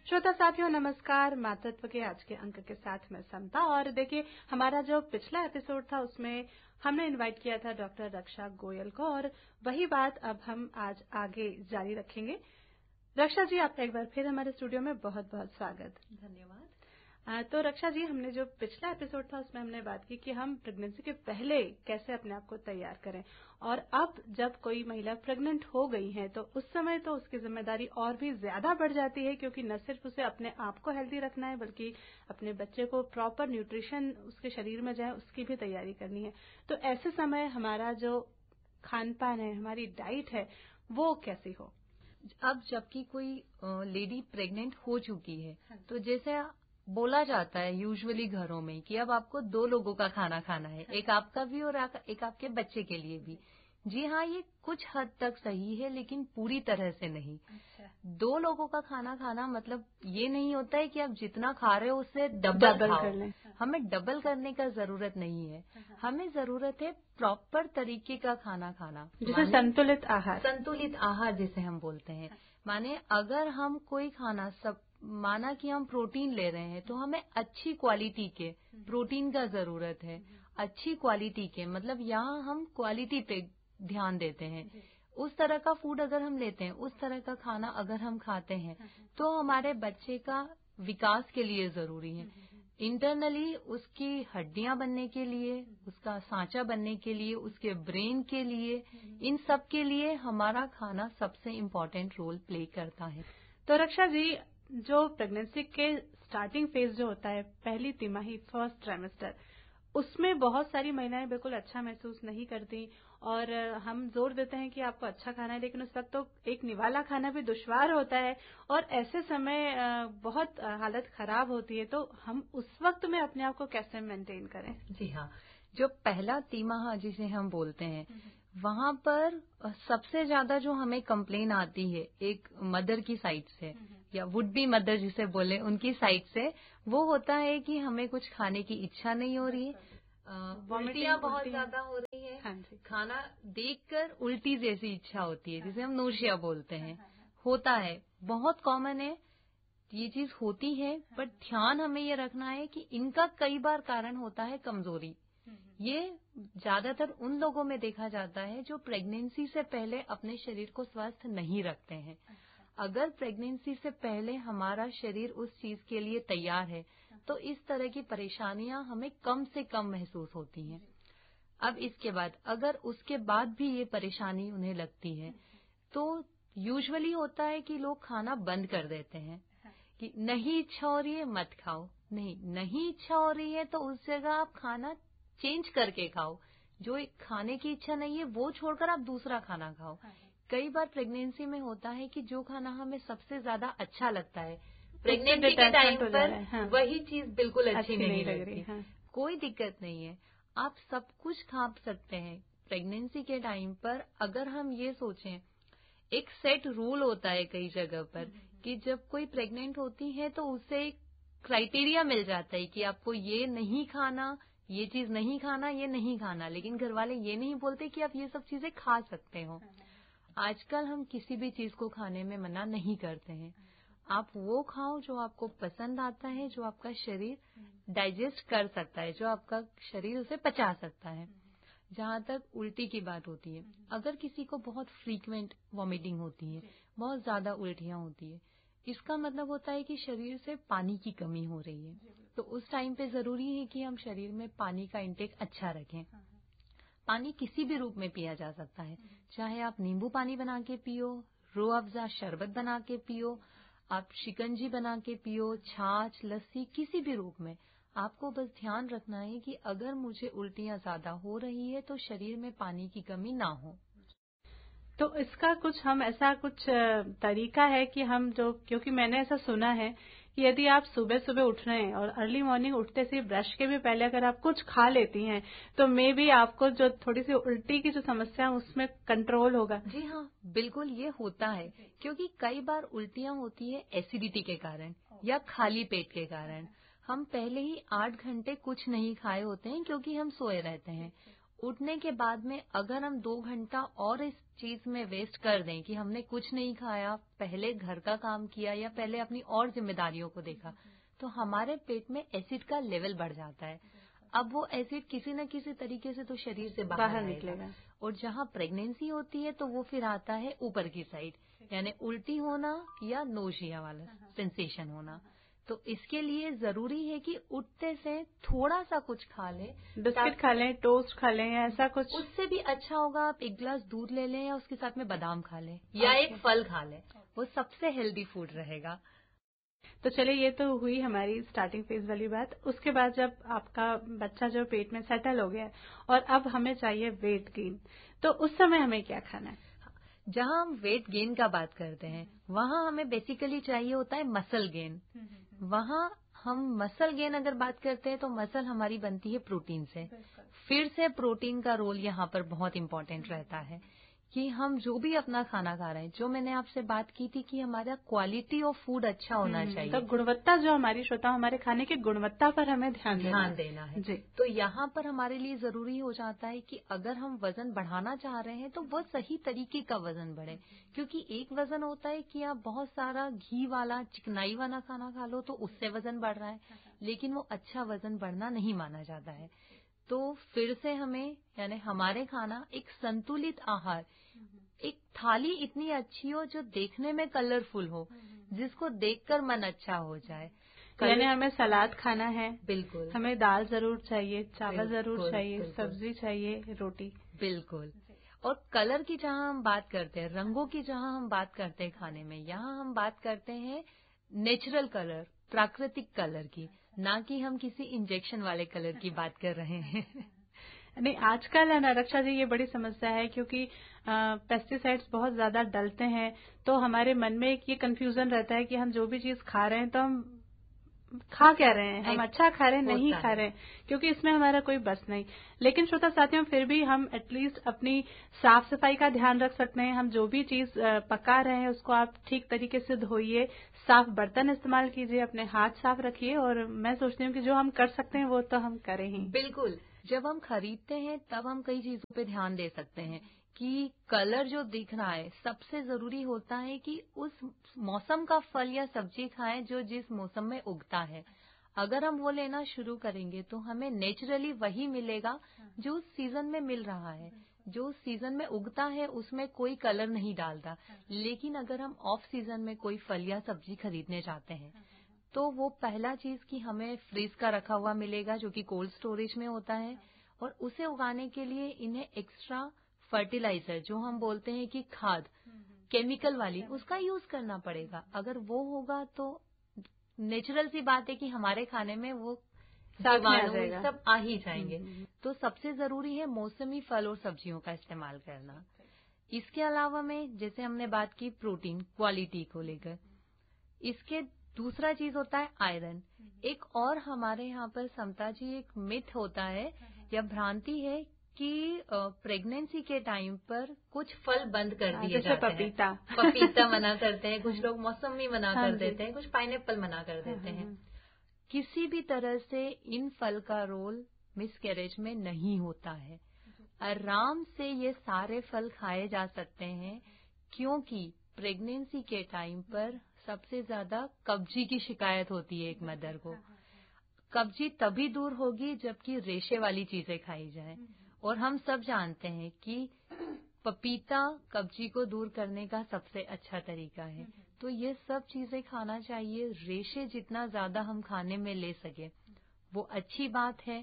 श्रोता साथियों नमस्कार। मातृत्व के आज के अंक के साथ मैं समता। और देखिए, हमारा जो पिछला एपिसोड था उसमें हमने इनवाइट किया था डॉक्टर रक्षा गोयल को, और वही बात अब हम आज आगे जारी रखेंगे। रक्षा जी, आपका एक बार फिर हमारे स्टूडियो में बहुत बहुत स्वागत। धन्यवाद। तो रक्षा जी, हमने जो पिछला एपिसोड था उसमें हमने बात की कि हम प्रेगनेंसी के पहले कैसे अपने आप को तैयार करें, और अब जब कोई महिला प्रेग्नेंट हो गई है तो उस समय तो उसकी जिम्मेदारी और भी ज्यादा बढ़ जाती है, क्योंकि न सिर्फ उसे अपने आप को हेल्दी रखना है बल्कि अपने बच्चे को प्रॉपर न्यूट्रिशन उसके शरीर में जाए उसकी भी तैयारी करनी है। तो ऐसे समय हमारा जो खान पान है, हमारी डाइट है, वो कैसी हो? अब जबकि कोई लेडी प्रेग्नेंट हो चुकी है तो जैसे बोला जाता है यूजुअली घरों में कि अब आपको 2 लोगों का खाना खाना है, एक आपका भी और एक आपके बच्चे के लिए भी। जी हाँ, ये कुछ हद तक सही है लेकिन पूरी तरह से नहीं। 2 लोगों का खाना खाना मतलब ये नहीं होता है कि आप जितना खा रहे हो उससे डबल कर लें। हमें डबल करने का जरूरत नहीं है। हमें जरूरत है प्रॉपर तरीके का खाना खाना, जिसे संतुलित आहार जिसे हम बोलते हैं। माने अगर हम कोई खाना माना कि हम प्रोटीन ले रहे हैं तो हमें अच्छी क्वालिटी के प्रोटीन का जरूरत है। अच्छी क्वालिटी के मतलब यहाँ हम क्वालिटी पे ध्यान देते हैं। उस तरह का फूड अगर हम लेते हैं, उस तरह का खाना अगर हम खाते हैं तो हमारे बच्चे का विकास के लिए जरूरी है। इंटरनली उसकी हड्डियां बनने के लिए, उसका सांचा बनने के लिए, उसके ब्रेन के लिए, इन सब के लिए हमारा खाना सबसे इम्पोर्टेंट रोल प्ले करता है। तो रक्षा जी, जो प्रेगनेंसी के स्टार्टिंग फेज जो होता है, पहली तिमाही, फर्स्ट ट्राइमेस्टर, उसमें बहुत सारी महिलाएं बिल्कुल अच्छा महसूस नहीं करती, और हम जोर देते हैं कि आपको अच्छा खाना है, लेकिन उस वक्त तो एक निवाला खाना भी दुश्वार होता है और ऐसे समय बहुत हालत खराब होती है। तो हम उस वक्त में अपने आप को कैसे मेंटेन करें? जी हाँ, जो पहला तिमाहा जिसे हम बोलते हैं, वहाँ पर सबसे ज्यादा जो हमें कंप्लेन आती है एक मदर की साइड से या वुड बी मदर जिसे बोले उनकी साइड से, वो होता है कि हमें कुछ खाने की इच्छा नहीं हो रही है, उल्टियाँ बहुत ज्यादा हो रही है। हाँ, खाना देखकर उल्टी जैसी इच्छा होती है, जिसे हम नोशिया बोलते हैं। होता है, बहुत कॉमन है, ये चीज होती है, बट ध्यान हमें ये रखना है कि इनका कई बार कारण होता है कमजोरी। ये ज्यादातर उन लोगों में देखा जाता है जो प्रेगनेंसी से पहले अपने शरीर को स्वस्थ नहीं रखते हैं। अगर प्रेगनेंसी से पहले हमारा शरीर उस चीज के लिए तैयार है तो इस तरह की परेशानियां हमें कम से कम महसूस होती हैं। अब इसके बाद अगर उसके बाद भी ये परेशानी उन्हें लगती है तो यूजुअली होता है कि लोग खाना बंद कर देते हैं कि नहीं इच्छा हो रही है मत खाओ, नहीं इच्छा हो रही है तो उस जगह आप खाना चेंज करके खाओ। जो खाने की इच्छा नहीं है वो छोड़कर आप दूसरा खाना खाओ। कई बार प्रेगनेंसी में होता है कि जो खाना हमें सबसे ज्यादा अच्छा लगता है प्रेगनेंसी के टाइम पर वही चीज बिल्कुल अच्छी नहीं लग रही। कोई दिक्कत नहीं है, आप सब कुछ खा सकते हैं प्रेगनेंसी के टाइम पर। अगर हम ये सोचें, एक सेट रूल होता है कई जगह पर कि जब कोई प्रेग्नेंट होती है तो उससे एक क्राइटेरिया मिल जाता है कि आपको ये नहीं खाना, ये चीज नहीं खाना, ये नहीं खाना। लेकिन घर वाले ये नहीं बोलते कि आप ये सब चीजें खा सकते हो। आजकल हम किसी भी चीज को खाने में मना नहीं करते हैं। आप वो खाओ जो आपको पसंद आता है, जो आपका शरीर डाइजेस्ट कर सकता है, जो आपका शरीर उसे पचा सकता है। जहाँ तक उल्टी की बात होती है, अगर किसी को बहुत फ्रीक्वेंट वॉमिटिंग होती है, बहुत ज्यादा उल्टियाँ होती है, इसका मतलब होता है कि शरीर से पानी की कमी हो रही है। तो उस टाइम पे जरूरी है कि हम शरीर में पानी का इंटेक अच्छा रखें। पानी किसी भी रूप में पिया जा सकता है, चाहे आप नींबू पानी बना के पियो, रूह अफ़ज़ा शरबत बना के पियो, आप शिकंजी बना के पियो, छाछ, लस्सी, किसी भी रूप में। आपको बस ध्यान रखना है कि अगर मुझे उल्टियाँ ज्यादा हो रही है तो शरीर में पानी की कमी ना हो। तो इसका कुछ हम ऐसा कुछ तरीका है कि हम जो, क्योंकि मैंने ऐसा सुना है कि यदि आप सुबह सुबह उठ रहे हैं और अर्ली मॉर्निंग उठते से ब्रश के भी पहले अगर आप कुछ खा लेती हैं तो मे बी आपको जो थोड़ी सी उल्टी की जो समस्या है उसमें कंट्रोल होगा। जी हाँ, बिल्कुल ये होता है, क्योंकि कई बार उल्टियाँ होती है एसिडिटी के कारण या खाली पेट के कारण। हम पहले ही 8 घंटे कुछ नहीं खाए होते हैं क्योंकि हम सोए रहते हैं, उठने के बाद में अगर हम 2 घंटा और इस चीज में वेस्ट कर दें कि हमने कुछ नहीं खाया, पहले घर का काम किया या पहले अपनी और जिम्मेदारियों को देखा, तो हमारे पेट में एसिड का लेवल बढ़ जाता है। अब वो एसिड किसी न किसी तरीके से तो शरीर से बाहर निकलेगा, और जहाँ प्रेगनेंसी होती है तो वो फिर आता है ऊपर की साइड, यानी उल्टी होना या नोशिया वाला सेंसेशन होना। तो इसके लिए जरूरी है कि उठते से थोड़ा सा कुछ खा लें, बिस्किट खा लें, टोस्ट खा लें या ऐसा कुछ। उससे भी अच्छा होगा आप 1 गिलास दूध ले लें या उसके साथ में बादाम खा लें या एक फल खा लें, वो सबसे हेल्दी फूड रहेगा। तो चलिए, ये तो हुई हमारी स्टार्टिंग फेज वाली बात। उसके बाद जब आपका बच्चा जो पेट में सेटल हो गया है और अब हमें चाहिए वेट गेन, तो उस समय हमें क्या खाना है? जहाँ हम वेट गेन का बात करते हैं वहाँ हमें बेसिकली चाहिए होता है मसल गेन। वहाँ हम मसल गेन अगर बात करते हैं तो मसल हमारी बनती है प्रोटीन से। फिर से प्रोटीन का रोल यहाँ पर बहुत इम्पोर्टेंट रहता है कि हम जो भी अपना खाना खा रहे हैं, जो मैंने आपसे बात की थी कि हमारा क्वालिटी ऑफ फूड अच्छा होना चाहिए, तो गुणवत्ता, जो हमारी श्रोता, हमारे खाने की गुणवत्ता पर हमें ध्यान देना है जी। तो यहाँ पर हमारे लिए जरूरी हो जाता है कि अगर हम वजन बढ़ाना चाह रहे हैं तो वो सही तरीके का वजन बढ़े, क्योंकि एक वजन होता है कि आप बहुत सारा घी वाला चिकनाई वाला खाना खा लो तो उससे वजन बढ़ रहा है, लेकिन वो अच्छा वजन बढ़ना नहीं माना जाता है। तो फिर से हमें, यानी हमारे खाना एक संतुलित आहार, एक थाली इतनी अच्छी हो जो देखने में कलरफुल हो, जिसको देखकर मन अच्छा हो जाए। यानी हमें सलाद खाना है, बिल्कुल, हमें दाल जरूर चाहिए, चावल जरूर चाहिए, सब्जी चाहिए, रोटी, बिल्कुल। और कलर की जहाँ हम बात करते हैं, रंगों की जहाँ हम बात करते हैं खाने में, यहाँ हम बात करते हैं नेचुरल कलर, प्राकृतिक कलर की, ना कि हम किसी इंजेक्शन वाले कलर की बात कर रहे हैं। नहीं, आजकल है ना रक्षा जी, ये बड़ी समस्या है क्योंकि पेस्टिसाइड्स बहुत ज्यादा डलते हैं, तो हमारे मन में एक ये कंफ्यूजन रहता है कि हम जो भी चीज खा रहे हैं तो हम खा क्या रहे हैं, हम अच्छा खा रहे हैं, नहीं खा रहे हैं, क्योंकि इसमें हमारा कोई बस नहीं। लेकिन श्रोता साथियों, फिर भी हम एटलीस्ट अपनी साफ सफाई का ध्यान रख सकते हैं। हम जो भी चीज पका रहे हैं उसको आप ठीक तरीके से धोइए, साफ बर्तन इस्तेमाल कीजिए, अपने हाथ साफ रखिए, और मैं सोचती हूँ कि जो हम कर सकते हैं वो तो हम करें ही। बिल्कुल, जब हम खरीदते हैं तब हम कई चीजों पे ध्यान दे सकते हैं कि कलर जो दिख रहा है, सबसे जरूरी होता है कि उस मौसम का फल या सब्जी खाएं जो जिस मौसम में उगता है। अगर हम वो लेना शुरू करेंगे तो हमें नेचुरली वही मिलेगा जो उस सीजन में मिल रहा है। जो सीजन में उगता है उसमें कोई कलर नहीं डालता, लेकिन अगर हम ऑफ सीजन में कोई फल या सब्जी खरीदने जाते हैं तो वो पहला चीज कि हमें फ्रीज का रखा हुआ मिलेगा जो कि कोल्ड स्टोरेज में होता है, और उसे उगाने के लिए इन्हें एक्स्ट्रा फर्टिलाइजर, जो हम बोलते हैं कि खाद, केमिकल वाली, उसका यूज करना पड़ेगा। अगर वो होगा तो नेचुरल सी बात है कि हमारे खाने में वो जीवाणु सब आ ही जाएंगे। तो सबसे जरूरी है मौसमी फल और सब्जियों का इस्तेमाल करना। इसके अलावा में, जैसे हमने बात की प्रोटीन क्वालिटी को लेकर, इसके दूसरा चीज होता है आयरन। एक और हमारे यहाँ पर समता जी एक मिथ होता है या भ्रांति है कि प्रेगनेंसी के टाइम पर कुछ फल बंद कर दिए जाते हैं। पपीता मना करते हैं, कुछ लोग मौसमी मना कर देते हैं, कुछ पाइनएप्पल मना कर देते हैं। किसी भी तरह से इन फल का रोल मिसकैरेज में नहीं होता है। आराम से ये सारे फल खाए जा सकते हैं, क्योंकि प्रेगनेंसी के टाइम पर सबसे ज्यादा कब्जी की शिकायत होती है एक मदर को। कब्जी तभी दूर होगी जबकि रेशे वाली चीजें खाई जाएं, और हम सब जानते हैं कि पपीता कब्जी को दूर करने का सबसे अच्छा तरीका है। तो ये सब चीजें खाना चाहिए। रेशे जितना ज्यादा हम खाने में ले सके वो अच्छी बात है।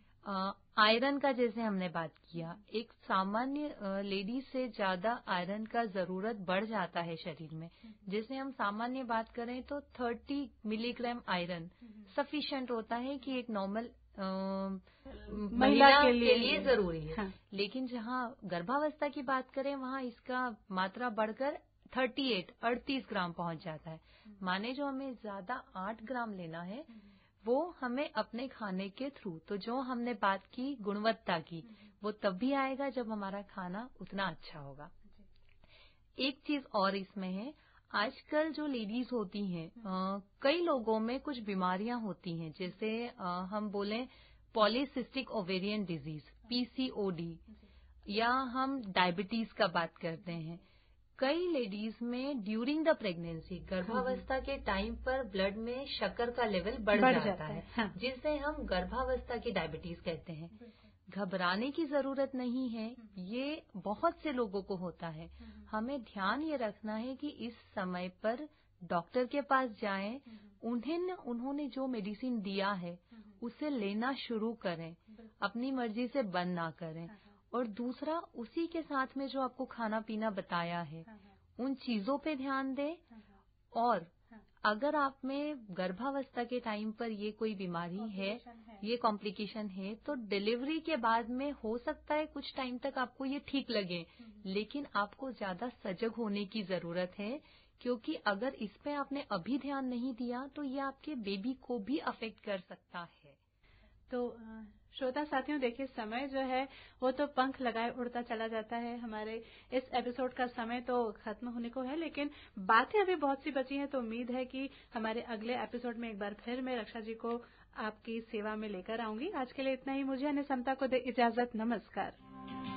आयरन का जैसे हमने बात किया, एक सामान्य लेडी से ज्यादा आयरन का जरूरत बढ़ जाता है शरीर में। जैसे हम सामान्य बात करें तो 30 मिलीग्राम आयरन सफिशिएंट होता है कि एक नॉर्मल महिला के लिए जरूरी है। हाँ। लेकिन जहाँ गर्भावस्था की बात करें वहाँ इसका मात्रा बढ़कर 38 ग्राम पहुंच जाता है। माने जो हमें ज्यादा 8 ग्राम लेना है वो हमें अपने खाने के थ्रू, तो जो हमने बात की गुणवत्ता की, वो तब भी आएगा जब हमारा खाना उतना अच्छा होगा। एक चीज और इसमें है, आजकल जो लेडीज होती हैं, कई लोगों में कुछ बीमारियां होती हैं, जैसे हम बोलें पॉलीसिस्टिक ओवेरियन डिजीज, पीसीओडी या हम डायबिटीज का बात करते हैं, कई लेडीज में ड्यूरिंग द प्रेगनेंसी गर्भावस्था के टाइम पर ब्लड में शक्कर का लेवल बढ़ जाता है, हाँ। जिसे हम गर्भावस्था की डायबिटीज कहते हैं। घबराने की जरूरत नहीं है, ये बहुत से लोगों को होता है। हमें ध्यान ये रखना है कि इस समय पर डॉक्टर के पास जाएं, उन्होंने जो मेडिसिन दिया है उसे लेना शुरू करें, अपनी मर्जी से बंद ना करें। और दूसरा, उसी के साथ में जो आपको खाना पीना बताया है उन चीजों पे ध्यान दें। और अगर आप में गर्भावस्था के टाइम पर ये कोई बीमारी है, ये कॉम्प्लिकेशन है, तो डिलीवरी के बाद में हो सकता है कुछ टाइम तक आपको ये ठीक लगे, लेकिन आपको ज्यादा सजग होने की जरूरत है, क्योंकि अगर इस पे आपने अभी ध्यान नहीं दिया तो ये आपके बेबी को भी अफेक्ट कर सकता है। तो श्रोता साथियों, देखिए समय जो है वो तो पंख लगाए उड़ता चला जाता है। हमारे इस एपिसोड का समय तो खत्म होने को है, लेकिन बातें अभी बहुत सी बची हैं। तो उम्मीद है कि हमारे अगले एपिसोड में एक बार फिर मैं रक्षा जी को आपकी सेवा में लेकर आऊंगी। आज के लिए इतना ही। मुझे यानी समता को दे इजाजत। नमस्कार।